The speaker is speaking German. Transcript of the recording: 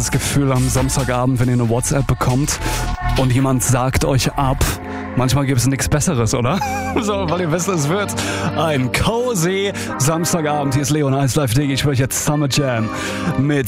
das Gefühl am Samstagabend, wenn ihr eine WhatsApp bekommt und jemand sagt euch ab? Manchmal gibt es nichts Besseres, oder? So, weil ihr wisst, es wird ein cozy Samstagabend. Hier ist Leon, 1Live Diggy. Ich spreche jetzt Summer Jam mit